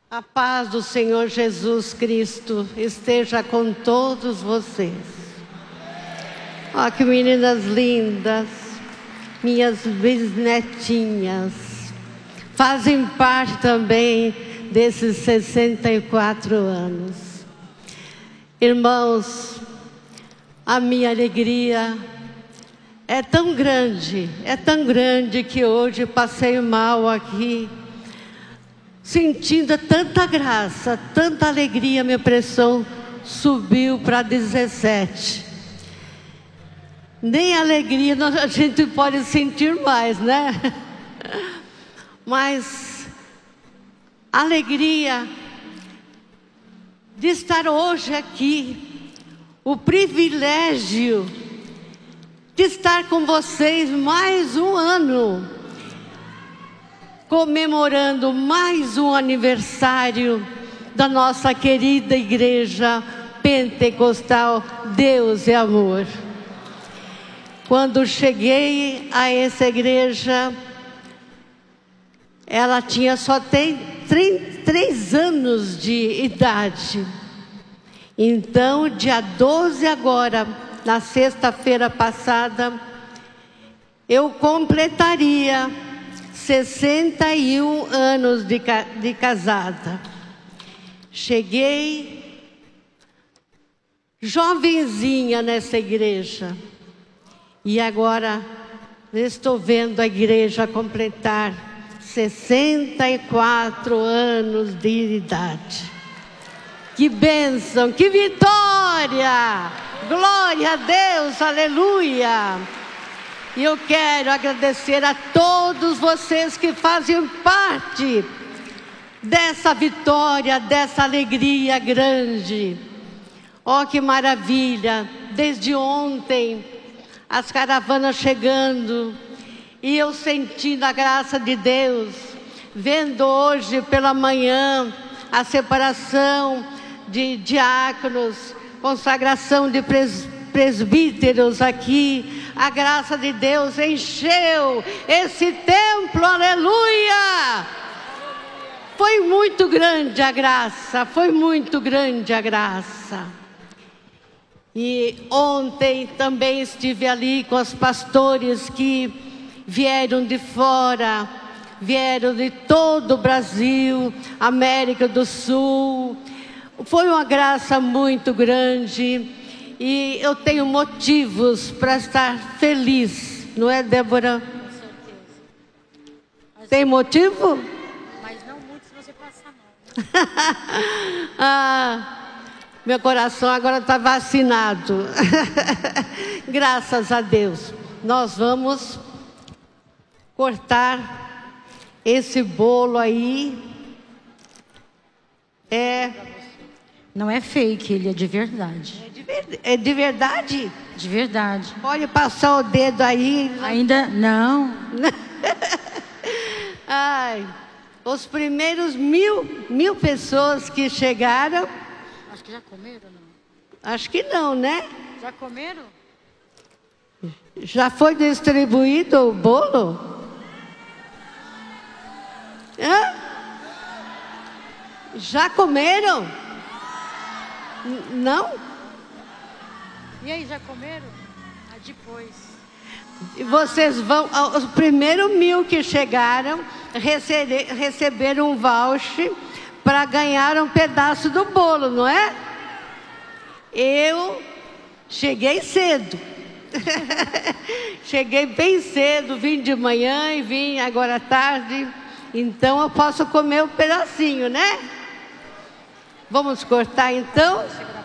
A paz do Senhor Jesus Cristo esteja com todos vocês. Ó, que meninas lindas, minhas bisnetinhas, fazem parte também desses 64 anos. Irmãos, a minha alegria é tão grande que hoje passei mal aqui, sentindo tanta graça, tanta alegria, minha pressão subiu para 17. Nem alegria a gente pode sentir mais, né? Mas alegria de estar hoje aqui, o privilégio de estar com vocês mais um ano, comemorando mais um aniversário da nossa querida igreja pentecostal Deus é Amor. Quando cheguei a essa igreja, ela tinha só 3 anos de idade. Então, dia 12 agora, na sexta-feira passada, eu completaria 61 anos de casada. Cheguei jovenzinha nessa igreja. E agora estou vendo a igreja completar 64 anos de idade. Que bênção, que vitória! Glória a Deus, aleluia! E eu quero agradecer a todos vocês que fazem parte dessa vitória, dessa alegria grande. Oh, que maravilha! Desde ontem, as caravanas chegando, e eu sentindo a graça de Deus, vendo hoje pela manhã a separação de diáconos, consagração de presbíteros aqui. A graça de Deus encheu esse templo, aleluia! Foi muito grande a graça, foi muito grande a graça. E ontem também estive ali com os pastores que vieram de fora, vieram de todo o Brasil, América do Sul. Foi uma graça muito grande. E eu tenho motivos para estar feliz, não é, Débora? Com certeza. Tem motivo? Mas não muito se você passar, não. Meu coração agora está vacinado. Graças a Deus. Nós vamos cortar esse bolo aí. Não é fake, ele é de verdade. É de verdade? De verdade. Pode passar o dedo aí. Ainda não. Ai, os primeiros mil pessoas que chegaram. Acho que já comeram, não? Acho que não, né? Já comeram? Já foi distribuído o bolo? Hã? Já comeram? Não? E aí, já comeram? Depois. E vocês vão, os primeiros 1000 que chegaram, receberam um voucher para ganhar um pedaço do bolo, não é? Eu cheguei cedo. Cheguei bem cedo, vim de manhã e vim agora à tarde. Então eu posso comer um pedacinho, né? Vamos cortar então?